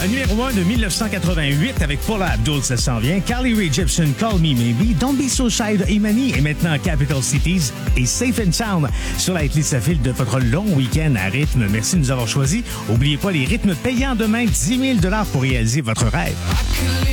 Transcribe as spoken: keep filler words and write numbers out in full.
Un numéro un de dix-neuf cent quatre-vingt-huit avec Paula Abdul, ça s'en vient. Carly Rae Jepsen, Call Me Maybe. Don't Be So Shy de Imani et maintenant Capital Cities et Safe and Sound sur la hitlist file de votre long week-end à rythme. Merci de nous avoir choisis. N'oubliez pas les rythmes payants demain, dix mille dollars pour réaliser votre rêve.